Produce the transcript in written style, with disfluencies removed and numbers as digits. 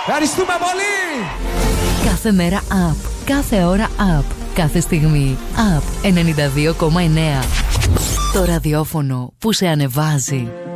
Ευχαριστούμε πολύ. Κάθε μέρα up, κάθε ώρα up, κάθε στιγμή up. 92,9. Το ραδιόφωνο που σε ανεβάζει.